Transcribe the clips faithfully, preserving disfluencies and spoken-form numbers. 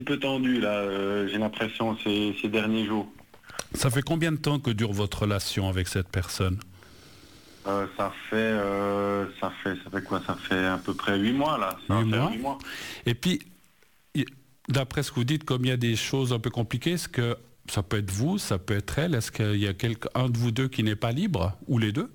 peu tendu là, euh, j'ai l'impression ces, ces derniers jours. Ça fait combien de temps que dure votre relation avec cette personne? Euh, ça fait, euh, ça fait, ça fait quoi? Ça fait à peu près huit mois là. Ça Huit va faire mois. huit mois. Et puis, y- d'après ce que vous dites, comme il y a des choses un peu compliquées, est-ce que ça peut être vous, ça peut être elle, est-ce qu'il y a quelqu'un, un de vous deux qui n'est pas libre, ou les deux?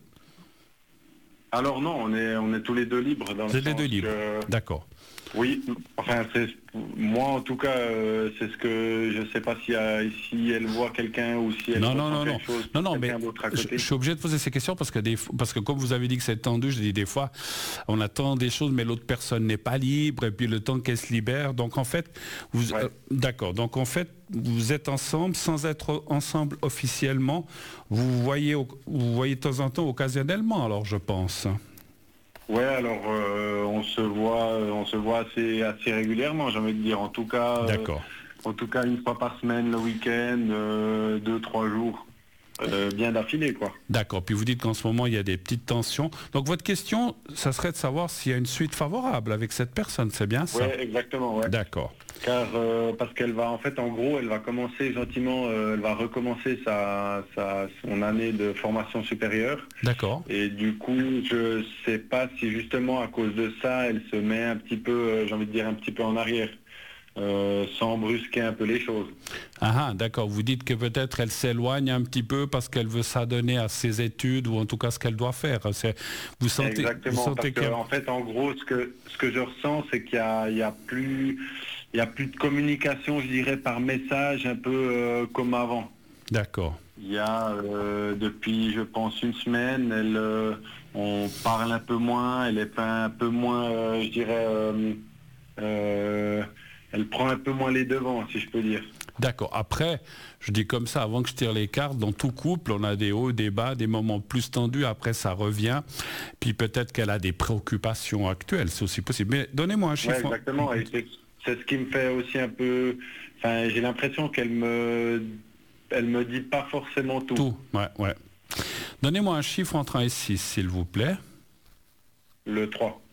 Alors non, on est, on est tous les deux libres dans le Vous êtes les sens deux libres, que- d'accord. oui, enfin c'est moi en tout cas, euh, c'est ce que je sais pas si, euh, si elle voit quelqu'un ou si elle Non, ressent non, non, non, quelque chose non, pour non, mais quelqu'un d'autre à je, côté. je suis obligé de poser ces questions parce que, des, fois- parce que comme vous avez dit que c'est tendu, je dis des fois, on attend des choses, mais l'autre personne n'est pas libre, et puis le temps qu'elle se libère, donc en fait, vous, Ouais. euh, d'accord, donc en fait, vous êtes ensemble sans être ensemble officiellement, vous voyez, au- vous voyez de temps en temps, occasionnellement, alors je pense. Ouais, alors euh, on se voit, on se voit assez, assez régulièrement, j'ai envie de dire. En tout cas, euh, D'accord. en tout cas une fois par semaine, le week-end, euh, deux, trois jours, euh, bien d'affilée, quoi. D'accord. Puis vous dites qu'en ce moment, il y a des petites tensions. Donc votre question, ça serait de savoir s'il y a une suite favorable avec cette personne, c'est bien ça? Ouais, exactement, ouais. D'accord. Car euh, parce qu'elle va, en fait, en gros, elle va commencer gentiment, euh, elle va recommencer sa, sa, son année de formation supérieure. D'accord. Et du coup, je sais pas si justement à cause de ça, elle se met un petit peu, euh, j'ai envie de dire un petit peu en arrière, euh, sans brusquer un peu les choses. Ah, ah, d'accord. Vous dites que peut-être elle s'éloigne un petit peu parce qu'elle veut s'adonner à ses études ou en tout cas ce qu'elle doit faire. C'est- Vous sentez, vous Exactement, sentez parce que... que en fait, en gros, ce que ce que je ressens, c'est qu'il y a, il y a plus, il y a plus de communication, je dirais, par message, un peu euh, comme avant. D'accord. Il y a euh, depuis, je pense, une semaine, elle, euh, on parle un peu moins, elle est pas un peu moins, euh, je dirais, euh, euh, elle prend un peu moins les devants, si je peux dire. D'accord. Après, je dis comme ça, avant que je tire les cartes, dans tout couple, on a des hauts, des bas, des moments plus tendus, après ça revient. Puis peut-être qu'elle a des préoccupations actuelles, c'est aussi possible. Mais donnez-moi un Ouais, chiffre. exactement. Et c'est c'est ce qui me fait aussi un peu. Enfin, j'ai l'impression qu'elle me, elle me dit pas forcément tout. Tout, ouais, ouais. Donnez-moi un chiffre entre un et six, s'il vous plaît. Le trois.